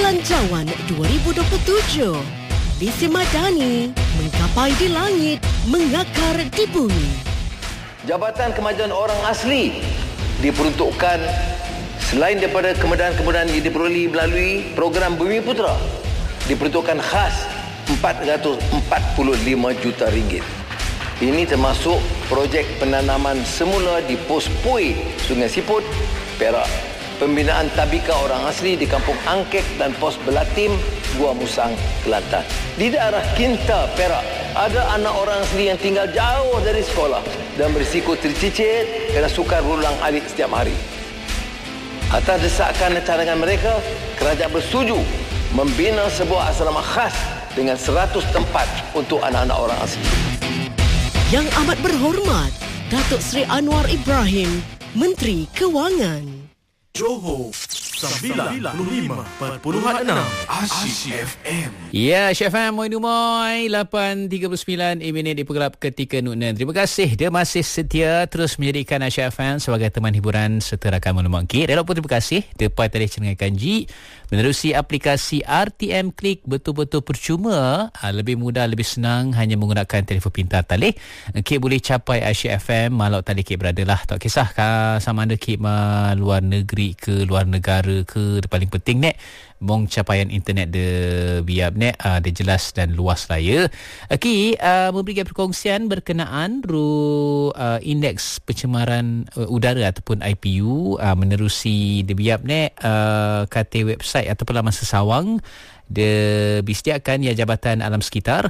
Belanjawan 2027. Visi Madani menggapai di langit, mengakar di bumi. Jabatan Kemajuan Orang Asli diperuntukkan selain daripada kemudahan-kemudahan yang diperoleh melalui program Bumi Putera, diperuntukkan khas RM445 juta. Ini termasuk projek penanaman semula di pos Pui, Sungai Siput, Perak, pembinaan tabika orang asli di Kampung Angkek dan pos Belatim, Gua Musang, Kelantan. Di daerah Kinta, Perak, ada anak orang asli yang tinggal jauh dari sekolah dan berisiko tercicit kerana sukar berulang alik setiap hari. Atas desakan dan cadangan mereka, kerajaan bersetuju membina sebuah asrama khas dengan 100 tempat untuk anak-anak orang asli. Yang amat berhormat, Datuk Seri Anwar Ibrahim, Menteri Kewangan. Johor 95.6 Asyik FM. Ya, Asyik FM Moy 8.39 minit di Pegelap ketika Nunan. Terima kasih dia masih setia terus menjadikan Asyik FM sebagai teman hiburan serta rakan maklumat. Walaupun terima kasih depan tadi cendengan kanji menerusi aplikasi RTM Klik betul-betul percuma, lebih mudah, lebih senang hanya menggunakan telefon pintar talih. Kik boleh capai Asyik FM malau tadi kik berada lah. Tak kisah sama ada kik luar negeri ke luar negara ke, paling penting nek mong capaian internet de biap nek de jelas dan luas raya. Okey, memberikan perkongsian berkenaan indeks pencemaran udara ataupun IPU menerusi de biap nek kata website ataupun laman sesawang de disediakan ya Jabatan Alam Sekitar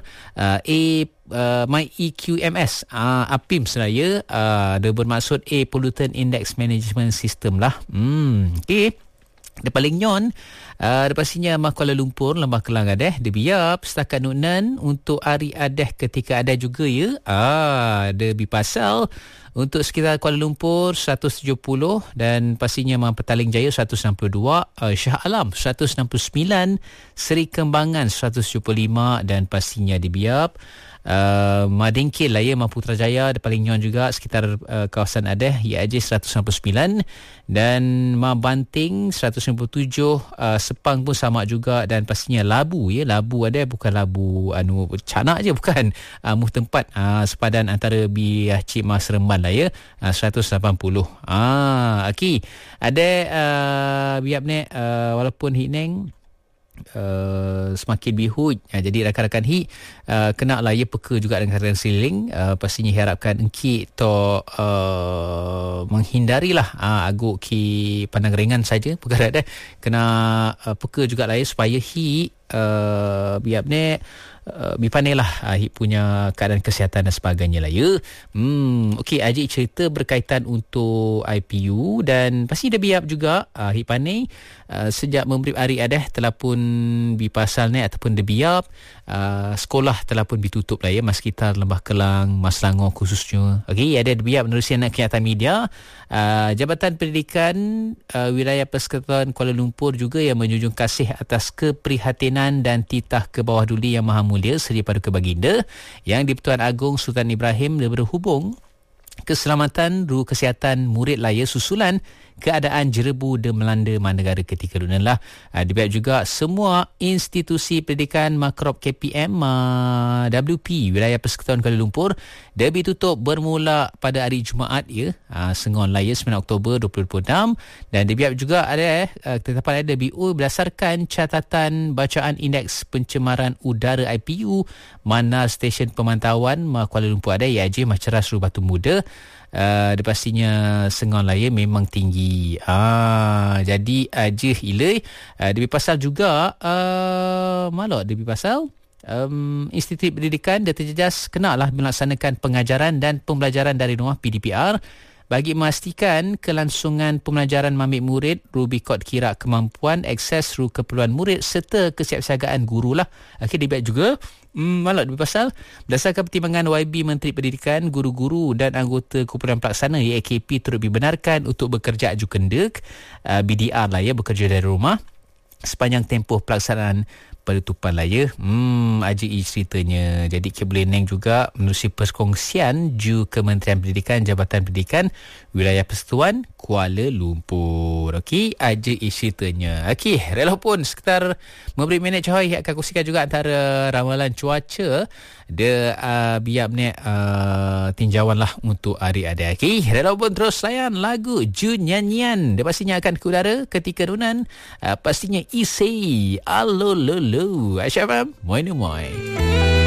MyEQMS APIM Seraya, dia bermaksud Air Pollutant Index Management System lah. Okey, dia paling nyon pastinya Kuala Lumpur, Lembah Kelang adeh dia biap setakat Nunan untuk hari adeh ketika ada juga ya. Dia bipasal untuk sekitar Kuala Lumpur 170 dan pastinya Petaling Jaya 162, Shah Alam 169, Seri Kembangan 175 dan pastinya dibiap Madingkil lah ya, Putrajaya ada paling nyon juga sekitar kawasan Adeh IAJ 199 dan Banting 197, Sepang pun sama juga dan pastinya Labu ya, Labu ada bukan Labu canak je bukan, tempat sepadan antara Cik Mas Remban lah ya, 180. Okey, ada biap ni walaupun hineng semakin bihut, jadi rakan-rakan kena lah ya peka juga dengan keadaan seliling. Pastinya harapkan engkit to menghindarilah aguk ki pandang ringan saja perkara dah kena peka juga lah ya supaya biap ni bipanilah punya keadaan kesihatan dan sebagainya lah ya. Okey, Ajik cerita berkaitan untuk IPU dan pasti dia biap juga pandai sejak memberi hari adeh telah pun bipasal ni ataupun dia biap sekolah telah pun ditutup lah ya, Mas sekitar Lembah Kelang, Mas Selangor khususnya. Okey, ada dia biap menerusi anak kenyataan media. Jabatan Pendidikan Wilayah Persekutuan Kuala Lumpur juga yang menjunjung kasih atas keprihatinan dan titah ke bawah duli Yang Maha Mulia Seri Paduka Baginda Yang di-Pertuan Agong Sultan Ibrahim berhubung keselamatan kesihatan murid laya susulan keadaan jerebu de melanda negara ketika dunia lah. Dibiak juga semua institusi pendidikan Makrop KPM WP Wilayah Persekutuan Kuala Lumpur dia ditutup bermula pada hari Jumaat ya, Sengon laya 9 Oktober 2026 dan dibiak juga ada ketetapan ada BU berdasarkan catatan bacaan indeks pencemaran udara IPU mana stesen pemantauan Kuala Lumpur ada IAJ Maceras Ru Batu Muda. Dia pastinya Sengon laya memang tinggi. Jadi aja hilai dia berpasal juga malak dia berpasal Institut Pendidikan dia terjejas kenalah melaksanakan pengajaran dan pembelajaran dari rumah PDPR bagi memastikan kelangsungan pembelajaran mamik murid, rubikod kira kemampuan, akses keperluan murid serta kesiapsiagaan guru lah. Okey, dibiak juga malak di pasal berdasarkan pertimbangan YB Menteri Pendidikan, guru-guru dan anggota kumpulan pelaksana AKP turut dibenarkan untuk bekerja ajukan BDR lah ya, bekerja dari rumah sepanjang tempoh pelaksanaan penutupan lah ya. Aji ceritanya. Jadi kita boleh neng juga menerusi perkongsian Ju Kementerian Pendidikan Jabatan Pendidikan Wilayah Persekutuan Kuala Lumpur. Okey, aji ceritanya. Okey, rela pun sekitar memberi minit Joy akan kongsikan juga antara ramalan cuaca biar ni tinjauan lah untuk hari ada. Okey, rela pun terus layan lagu Ju Nyanyian. Dia pastinya akan ke udara ketika nunan pastinya isi Alo Lolo Aisyah Faham Moin.